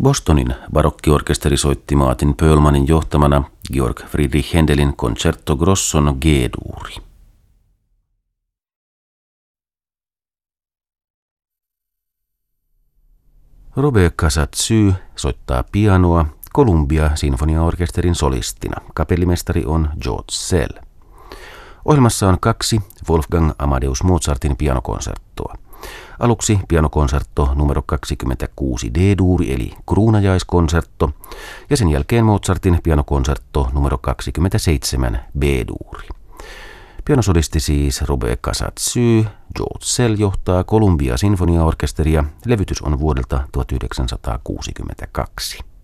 Bostonin barokkiorkesteri soitti Martin Perlmanin johtamana Georg Friedrich Händelin Concerto Grosson G-duuri. Robert Cassatt soittaa pianoa Columbia-sinfoniaorkesterin solistina. Kapellimestari on George Szell. Ohjelmassa on 2 Wolfgang Amadeus Mozartin pianokonserttoa. Aluksi pianokonsertto numero 26 D-duuri eli kruunajaiskonsertto ja sen jälkeen Mozartin pianokonsertto numero 27 B-duuri. Pianosolisti siis Robert Cassatt. George Szell johtaa Columbia-sinfoniaorkesteria. Levytys on vuodelta 1962.